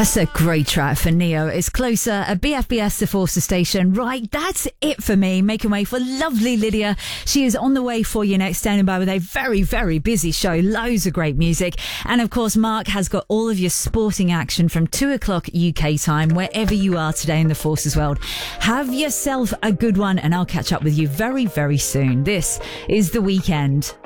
That's a great track for Neo. It's Closer, a BFBS to Forster station. Right, that's it for me. Making way for lovely Lydia. She is on the way for you next, standing by with a very, very busy show. Loads of great music. And of course, Mark has got all of your sporting action from 2 o'clock UK time, wherever you are today in the Forces world. Have yourself a good one, and I'll catch up with you very, very soon. This is The Weekend.